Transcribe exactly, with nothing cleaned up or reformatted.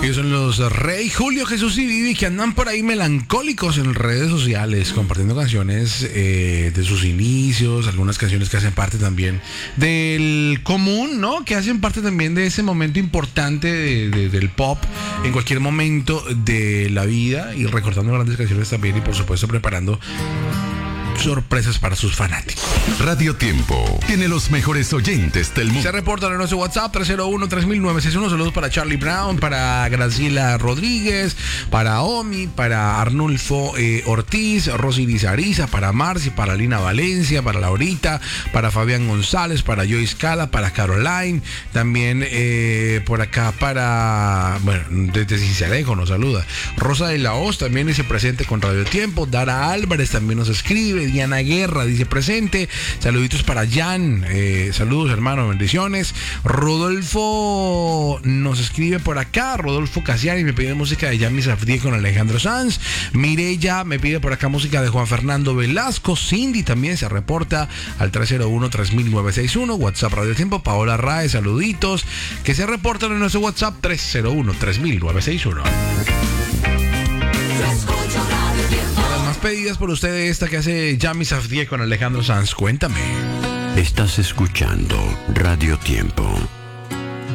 Ellos son los Rey, Julio, Jesús y Vivi, que andan por ahí melancólicos en redes sociales, compartiendo canciones eh, de sus inicios, algunas canciones que hacen parte también del común, ¿no? Que hacen parte también de ese momento importante de, de, del pop en cualquier momento de la vida, y recordando grandes canciones también, y por supuesto preparando sorpresas para sus fanáticos. Radio Tiempo tiene los mejores oyentes del mundo. Se reportan en nuestro WhatsApp tres cero uno, tres mil novecientos sesenta y uno. Saludos para Charlie Brown, para Graciela Rodríguez, para Omi, para Arnulfo eh, Ortiz, Rosy Lizariza, para Marci, para Lina Valencia, para Laurita, para Fabián González, para Joyce Cala, para Caroline, también eh, por acá para, bueno, desde Cincelejo nos saluda. Rosa de la Hoz también dice presente con Radio Tiempo. Dara Álvarez también nos escribe. Diana Guerra dice presente. Saluditos para Jan. Eh, saludos, hermano, bendiciones. Rodolfo nos escribe por acá. Rodolfo Casiani me pide música de Yami Safdie con Alejandro Sanz. Mireya me pide por acá música de Juan Fernando Velasco. Cindy también se reporta al tres cero uno, tres mil novecientos sesenta y uno. WhatsApp Radio Tiempo. Paola Rae, saluditos que se reportan en nuestro WhatsApp tres cero uno, tres mil novecientos sesenta y uno. Pedidas por ustedes esta que hace Yami Safdie con Alejandro Sanz. Cuéntame. Estás escuchando Radio Tiempo.